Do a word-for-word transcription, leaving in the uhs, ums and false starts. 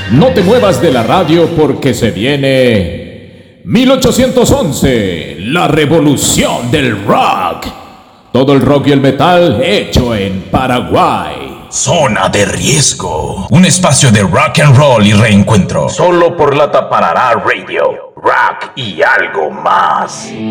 No te muevas de la radio porque se viene mil ochocientos once, la revolución del rock. Todo el rock y el metal hecho en Paraguay. Zona de riesgo. Un espacio de rock and roll y reencuentro. Solo por la Taparará Radio. Rock y algo más.